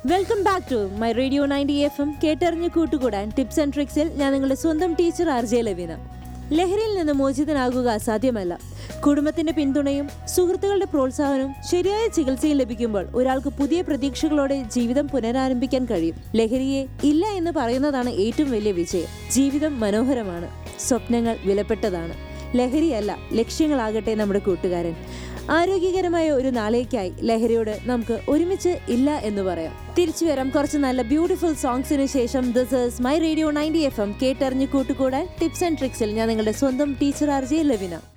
Welcome back to my radio 90 FM. കേട്ടറിഞ്ഞ് കൂട്ടുകൂടാൻ tips and ട്രിക്സിൽ ഞാൻ നിങ്ങളുടെ സ്വന്തം ടീച്ചർ RJ ലവീന. ലഹരിയിൽ നിന്ന് മോചിതനാകുക അസാധ്യമല്ല. കുടുംബത്തിന്റെ പിന്തുണയും സുഹൃത്തുക്കളുടെ പ്രോത്സാഹനവും ശരിയായ ചികിത്സയും ലഭിക്കുമ്പോൾ ഒരാൾക്ക് പുതിയ പ്രതീക്ഷകളോടെ ജീവിതം പുനരാരംഭിക്കാൻ കഴിയും. ലഹരിയെ ഇല്ല എന്ന് പറയുന്നതാണ് ഏറ്റവും വലിയ വിജയം. ജീവിതം മനോഹരമാണ്, സ്വപ്നങ്ങൾ വിലപ്പെട്ടതാണ്. ലഹരിയല്ല, ലക്ഷ്യങ്ങളാകട്ടെ നമ്മുടെ കൂട്ടുകാരൻ. ആരോഗ്യകരമായ ഒരു നാളേക്കായി ലഹരിയോട് നമുക്ക് ഒരുമിച്ച് ഇല്ല എന്ന് പറയാം. തിരിച്ചു വരാം കുറച്ച് നല്ല ബ്യൂട്ടിഫുൾ സോങ്സിന് ശേഷം. This is my radio 90 FM. കേട്ടറിഞ്ഞ് കൂട്ടുകൂടാൻ ടിപ്സ് ആൻഡ് ട്രിക്സിൽ ഞാൻ നിങ്ങളുടെ സ്വന്തം ടീച്ചർ RJ ലവീന.